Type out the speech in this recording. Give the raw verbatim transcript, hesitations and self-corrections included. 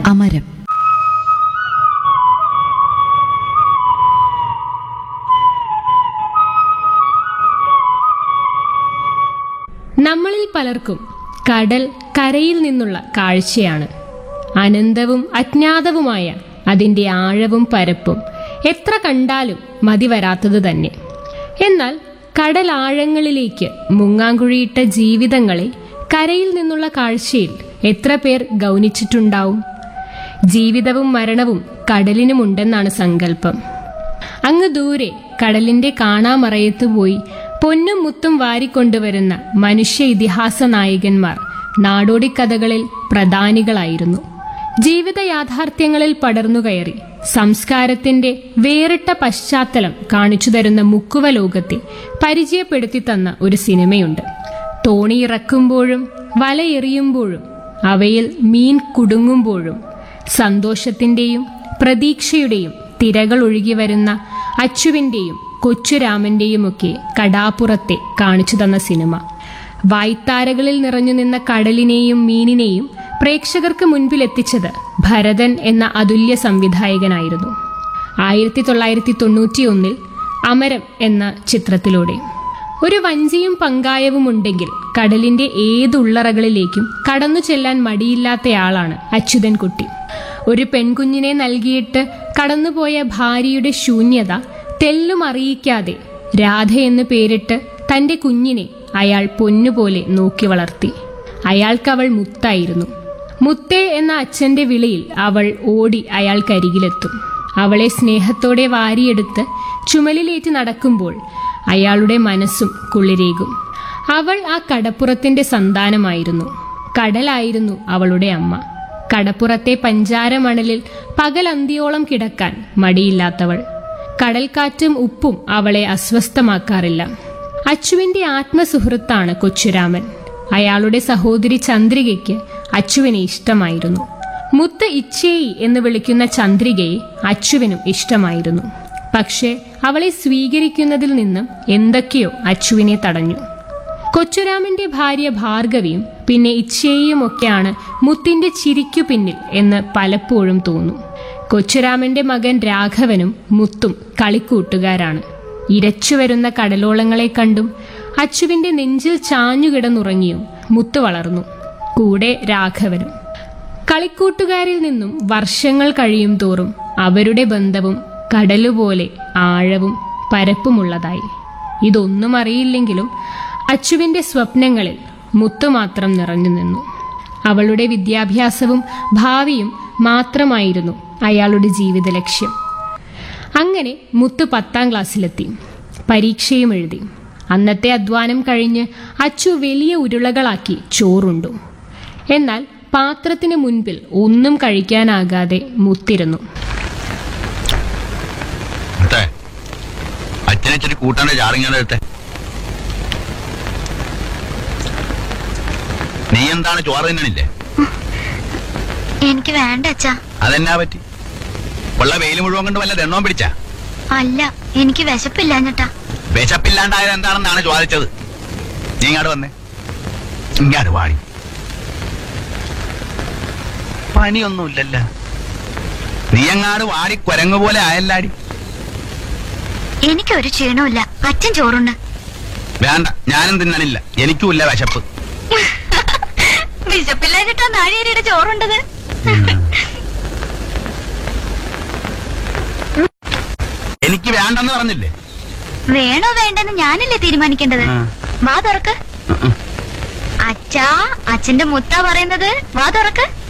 അമരം. നമ്മളിൽ പലർക്കും കടൽ കരയിൽ നിന്നുള്ള കാഴ്ചയാണ്. അനന്തവും അജ്ഞാതവുമായ അതിൻ്റെ ആഴവും പരപ്പും എത്ര കണ്ടാലും മതി വരാത്തത് തന്നെ. എന്നാൽ കടലാഴങ്ങളിലേക്ക് മുങ്ങാങ്കുഴിയിട്ട ജീവിതങ്ങളെ കരയിൽ നിന്നുള്ള കാഴ്ചയിൽ എത്ര പേർ ഗൗനിച്ചിട്ടുണ്ടാവും? ജീവിതവും മരണവും കടലിനുമുണ്ടെന്നാണ് സങ്കല്പം. അങ്ങ് ദൂരെ കടലിന്റെ കാണാമറയത്ത് പോയി പൊന്നും മുത്തും വാരിക്കൊണ്ടുവരുന്ന മനുഷ്യ ഇതിഹാസ നായകന്മാർ നാടോടിക്കഥകളിൽ പ്രധാനികളായിരുന്നു. ജീവിത യാഥാർത്ഥ്യങ്ങളിൽ പടർന്നുകയറി സംസ്കാരത്തിന്റെ വേറിട്ട പശ്ചാത്തലം കാണിച്ചു തരുന്ന മുക്കുവ ലോകത്തെ പരിചയപ്പെടുത്തി തന്ന ഒരു സിനിമയുണ്ട്. തോണിയിറക്കുമ്പോഴും വലയെറിയുമ്പോഴും അവയിൽ മീൻ കുടുങ്ങുമ്പോഴും സന്തോഷത്തിന്റെയും പ്രതീക്ഷയുടെയും തിരകൾ ഒഴുകി വരുന്ന അച്ചുവിന്റെയും കൊച്ചുരാമന്റെയുമൊക്കെ കടാപ്പുറത്തെ കാണിച്ചു തന്ന സിനിമ. വായ്ത്താരകളിൽ നിറഞ്ഞു നിന്ന കടലിനെയും മീനിനെയും പ്രേക്ഷകർക്ക് മുൻപിൽ എത്തിച്ചത് ഭരതൻ എന്ന അതുല്യ സംവിധായകനായിരുന്നു. ആയിരത്തി തൊള്ളായിരത്തി തൊണ്ണൂറ്റി ഒന്നിൽ അമരം എന്ന ചിത്രത്തിലൂടെ. ഒരു വഞ്ചിയും പങ്കായവും ഉണ്ടെങ്കിൽ കടലിന്റെ ഏതുള്ളറകളിലേക്കും കടന്നു ചെല്ലാൻ മടിയില്ലാത്തയാളാണ് അച്യുതൻകുട്ടി. ഒരു പെൺകുഞ്ഞിനെ നൽകിയിട്ട് കടന്നുപോയ ഭാര്യയുടെ ശൂന്യത തെല്ലും അറിയിക്കാതെ രാധയെന്ന് പേരിട്ട് തന്റെ കുഞ്ഞിനെ അയാൾ പൊന്നുപോലെ നോക്കി വളർത്തി. അയാൾക്കവൾ മുത്തായിരുന്നു. മുത്തേ എന്ന അച്ഛന്റെ വിളിയിൽ അവൾ ഓടി അയാൾക്കരികിലെത്തും. അവളെ സ്നേഹത്തോടെ വാരിയെടുത്ത് ചുമലിലേറ്റ് നടക്കുമ്പോൾ അയാളുടെ മനസ്സും കുളിരേകും. അവൾ ആ കടപ്പുറത്തിന്റെ സന്താനമായിരുന്നു. കടലായിരുന്നു അവളുടെ അമ്മ. കടപ്പുറത്തെ പഞ്ചാരമണലിൽ പകലന്തിയോളം കിടക്കാൻ മടിയില്ലാത്തവൾ. കടൽക്കാറ്റും ഉപ്പും അവളെ അസ്വസ്ഥമാക്കാറില്ല. അച്ചുവിന്റെ ആത്മസുഹൃത്താണ് കൊച്ചുരാമൻ. അയാളുടെ സഹോദരി ചന്ദ്രികയ്ക്ക് അച്ചുവിനെ ഇഷ്ടമായിരുന്നു. മുത്ത് ഇച്ഛേയി എന്ന് വിളിക്കുന്ന ചന്ദ്രികയെ അച്ചുവിനും ഇഷ്ടമായിരുന്നു. പക്ഷേ അവളെ സ്വീകരിക്കുന്നതിൽ നിന്നും എന്തൊക്കെയോ അച്ചുവിനെ തടഞ്ഞു. കൊച്ചുരാമന്റെ ഭാര്യ ഭാർഗവിയും പിന്നെ ഇച്ഛേയിയുമൊക്കെയാണ് മുത്തിന്റെ ചിരിക്കു പിന്നിൽ എന്ന് പലപ്പോഴും തോന്നും. കൊച്ചുരാമന്റെ മകൻ രാഘവനും മുത്തും കളിക്കൂട്ടുകാരാണ്. ഇരച്ചുവരുന്ന കടലോളങ്ങളെ കണ്ടും അച്ചുവിന്റെ നെഞ്ചിൽ ചാഞ്ഞുകിടന്നുറങ്ങിയും മുത്ത് വളർന്നു. കൂടെ രാഘവനും. കളിക്കൂട്ടുകാരിൽ നിന്നും വർഷങ്ങൾ കഴിയും തോറും അവരുടെ ബന്ധവും കടലുപോലെ ആഴവും പരപ്പുമുള്ളതായി. ഇതൊന്നും അറിയില്ലെങ്കിലും അച്ചുവിന്റെ സ്വപ്നങ്ങളിൽ മുത്തു മാത്രം നിറഞ്ഞു നിന്നു. അവളുടെ വിദ്യാഭ്യാസവും ഭാവിയും മാത്രമായിരുന്നു അയാളുടെ ജീവിത ലക്ഷ്യം. അങ്ങനെ മുത്ത് പത്താം ക്ലാസ്സിലെത്തി. പരീക്ഷയും എഴുതി. അന്നത്തെ അധ്വാനം കഴിഞ്ഞ് അച്ചു വലിയ ഉരുളകളാക്കി ചോറുണ്ടു. എന്നാൽ പാത്രത്തിന് മുൻപിൽ ഒന്നും കഴിക്കാനാകാതെ മുത്തിരുന്നു. നീ എന്താണ് ചോറ് തിന്നണില്ലേ? എനിക്ക് വേണ്ട അച്ഛാ. അതെന്നാ പറ്റി? ഉള്ള വെയിൽ മുഴുവൻ കൊണ്ട് വല്ല എണ്ണവും പിടിച്ചാ? അല്ല, എനിക്ക് വിശപ്പില്ലാഞ്ഞിട്ടാ. വിശപ്പില്ലാണ്ടായത് എന്താണെന്നാണ് ചോദിച്ചത്. നീ ഇങ്ങോട്ട് വന്നേ. ഇങ്ങോട്ട് വാടി. പനിയൊന്നുമില്ലല്ലോ. നീ എങ്ങാട് വാടി കുരങ്ങു പോലെ ആയല്ലാടി. എനിക്കൊരു ക്ഷീണമില്ല. അച്ഛൻ ചോറുണ്ട്. വേണ്ട, ഞാനും തിന്നണില്ല. എനിക്കുമില്ല വിശപ്പ്. വിശപ്പില്ലാഞ്ഞിട്ടാ നാഴിയേരിയുടെ ചോറുണ്ടത്. എനിക്ക് വേണ്ടെന്ന് പറഞ്ഞില്ലേ? വേണോ വേണ്ടെന്ന് ഞാനല്ലേ തീരുമാനിക്കേണ്ടത്. വാ തുറക്ക്. അച്ഛാ, അച്ഛന്റെ മുത്താ പറയുന്നത്. വാ തുറക്ക്.